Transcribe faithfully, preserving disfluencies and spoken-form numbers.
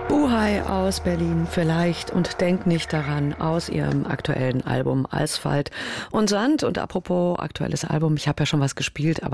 Buhai aus Berlin, vielleicht und denk nicht daran, aus ihrem aktuellen Album Asphalt und Sand. Und apropos aktuelles Album, ich habe ja schon was gespielt, aber